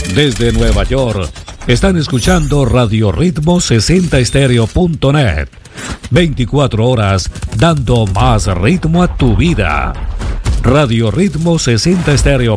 Desde Nueva York, están escuchando Radio Ritmo 60estéreo.net. 24 horas dando más ritmo a tu vida. Radio Ritmo 60estéreo.net.